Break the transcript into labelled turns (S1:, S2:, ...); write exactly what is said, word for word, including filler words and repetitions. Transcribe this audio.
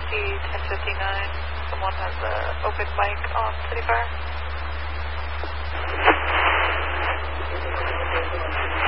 S1: ten fifty-nine. Someone has an open mic on City Fire.